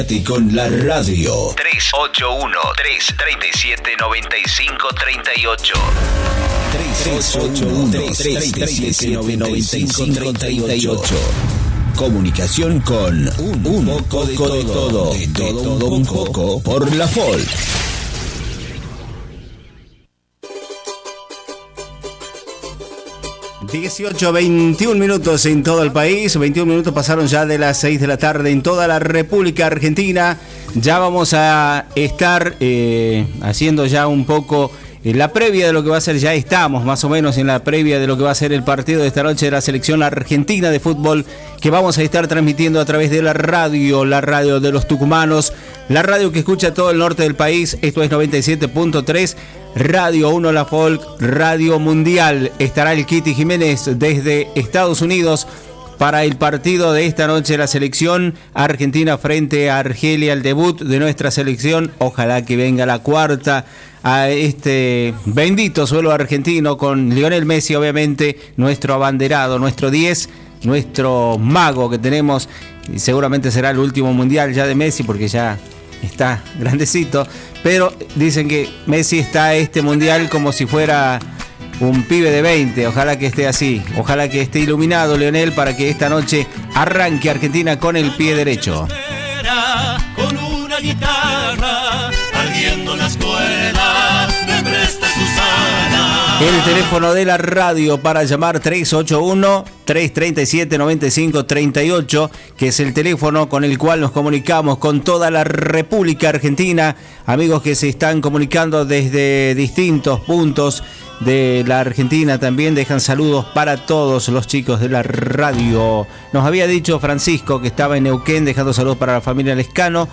Con la radio 381-337-9538 381-337-9538. Comunicación con un poco de todo, un poco por la folk. 18:21 minutos en todo el país. 21 minutos pasaron ya de las 6 de la tarde en toda la República Argentina. Ya vamos a estar haciendo ya un poco la previa de lo que va a ser. Ya estamos más o menos en la previa de lo que va a ser el partido de esta noche de la selección argentina de fútbol, que vamos a estar transmitiendo a través de la radio de los tucumanos, la radio que escucha todo el norte del país. Esto es 97.3 Radio 1 La Folk, Radio Mundial. Estará el Kitty Jiménez desde Estados Unidos para el partido de esta noche de la selección argentina frente a Argelia, el debut de nuestra selección. Ojalá que venga la cuarta a este bendito suelo argentino, con Lionel Messi, obviamente, nuestro abanderado, nuestro 10, nuestro mago que tenemos. Y seguramente será el último mundial ya de Messi, porque ya está grandecito, pero dicen que Messi está a este mundial como si fuera un pibe de 20. Ojalá que esté así, ojalá que esté iluminado Lionel para que esta noche arranque Argentina con el pie derecho. Con una guitarra, ardiendo la escuela, me presta Susana. El teléfono de la radio para llamar 381-337-9538, que es el teléfono con el cual nos comunicamos con toda la República Argentina. Amigos que se están comunicando desde distintos puntos de la Argentina también dejan saludos para todos los chicos de la radio. Nos había dicho Francisco que estaba en Neuquén dejando saludos para la familia Lescano,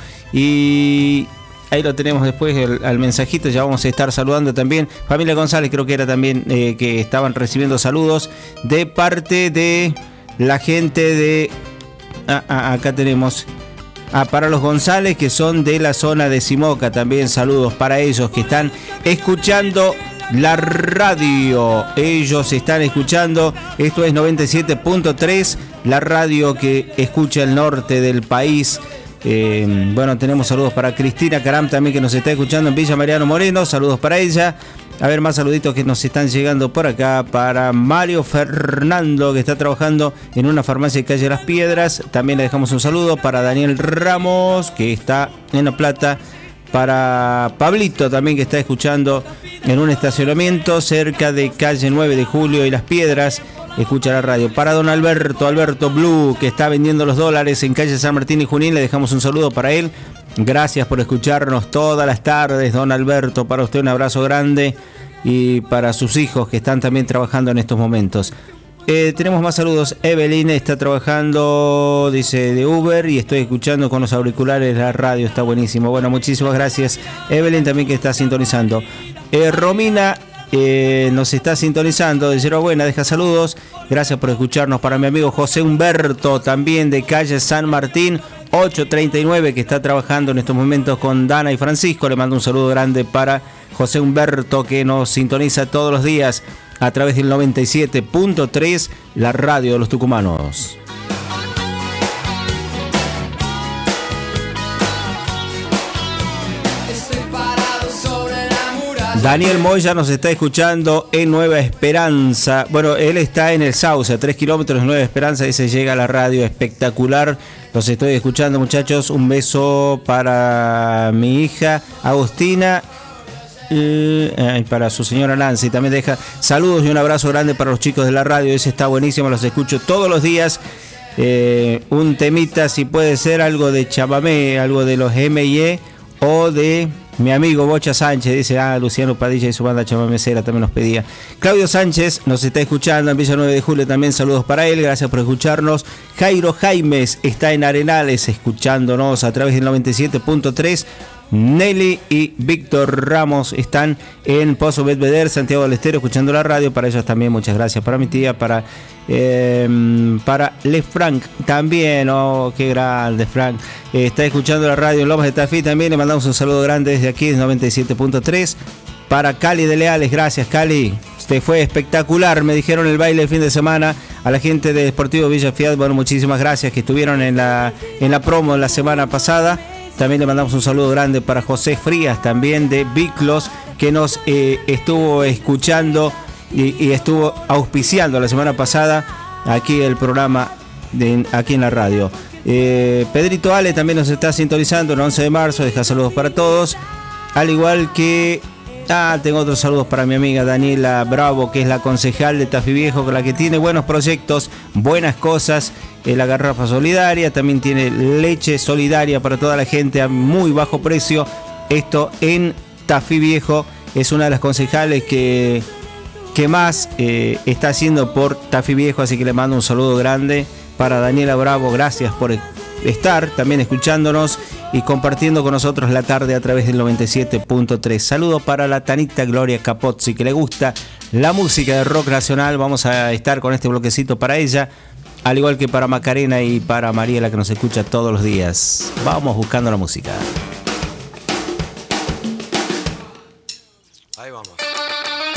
y ahí lo tenemos después al mensajito. Ya vamos a estar saludando también familia González, creo que era también que estaban recibiendo saludos de parte de la gente de acá tenemos para los González, que son de la zona de Simoca. También saludos para ellos que están escuchando la radio. Ellos están escuchando, esto es 97.3, la radio que escucha el norte del país. Bueno, tenemos saludos para Cristina Caram también, que nos está escuchando en Villa Mariano Moreno. Saludos para ella. A ver, más saluditos que nos están llegando por acá. Para Mario Fernando, que está trabajando en una farmacia de calle Las Piedras. También le dejamos un saludo para Daniel Ramos, que está en La Plata. Para Pablito también, que está escuchando en un estacionamiento cerca de calle 9 de Julio y Las Piedras, escucha la radio. Para don Alberto Blue, que está vendiendo los dólares en calle San Martín y Junín, le dejamos un saludo para él. Gracias por escucharnos todas las tardes, don Alberto. Para usted un abrazo grande, y para sus hijos que están también trabajando en estos momentos. Tenemos más saludos. Evelyn está trabajando, dice, de Uber, y estoy escuchando con los auriculares la radio, está buenísimo. Bueno, muchísimas gracias Evelyn también, que está sintonizando. Romina nos está sintonizando de Yerba Buena, deja saludos. Gracias por escucharnos. Para mi amigo José Humberto, también de calle San Martín 839, que está trabajando en estos momentos con Dana y Francisco. Le mando un saludo grande para José Humberto, que nos sintoniza todos los días a través del 97.3, la radio de los tucumanos. Daniel Moya nos está escuchando en Nueva Esperanza. Bueno, él está en el Sauce, a 3 kilómetros de Nueva Esperanza. Dice, llega la radio espectacular. Los estoy escuchando, muchachos. Un beso para mi hija Agustina. Para su señora Nancy también deja saludos y un abrazo grande para los chicos de la radio. Ese está buenísimo, los escucho todos los días. Un temita, si puede ser algo de chamamé, algo de los M&E o de mi amigo Bocha Sánchez. Dice, Luciano Padilla y su banda chamamecera también nos pedía. Claudio Sánchez nos está escuchando en Villa 9 de Julio también, saludos para él, gracias por escucharnos. Jairo Jaimes está en Arenales escuchándonos a través del 97.3. Nelly y Víctor Ramos están en Pozo Belvedere, Santiago del Estero, escuchando la radio. Para ellos también muchas gracias. Para mi tía, para Le Frank también, qué grande Frank, está escuchando la radio en Lomas de Tafí también. Le mandamos un saludo grande desde aquí, desde 97.3. Para Cali de Leales, gracias Cali, usted fue espectacular, me dijeron el baile el fin de semana. A la gente de Deportivo Villa Fiat, bueno, muchísimas gracias, que estuvieron en la promo la semana pasada. También le mandamos un saludo grande para José Frías, también de Biclos, que nos estuvo escuchando y estuvo auspiciando la semana pasada aquí el programa aquí en la radio. Pedrito Ale también nos está sintonizando el 11 de marzo, deja saludos para todos, al igual que tengo otros saludos para mi amiga Daniela Bravo, que es la concejal de Tafí Viejo, con la que tiene buenos proyectos, buenas cosas, la garrafa solidaria, también tiene leche solidaria para toda la gente a muy bajo precio. Esto en Tafí Viejo, es una de las concejales que más está haciendo por Tafí Viejo, así que le mando un saludo grande para Daniela Bravo. Gracias por estar también escuchándonos y compartiendo con nosotros la tarde a través del 97.3. Saludo para la Tanita Gloria Capozzi, que le gusta la música de rock nacional. Vamos a estar con este bloquecito para ella, al igual que para Macarena y para Mariela, que nos escucha todos los días. Vamos buscando la música. Ahí vamos.